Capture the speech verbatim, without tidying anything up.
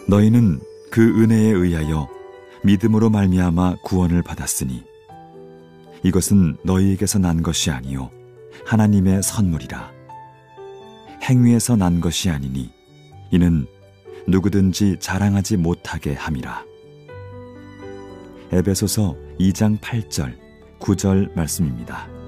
너희는 그 은혜에 의하여 믿음으로 말미암아 구원을 받았으니 이것은 너희에게서 난 것이 아니요 하나님의 선물이라. 행위에서 난 것이 아니니 이는 누구든지 자랑하지 못하게 함이라. 에베소서 이 장 팔 절 구 절 말씀입니다.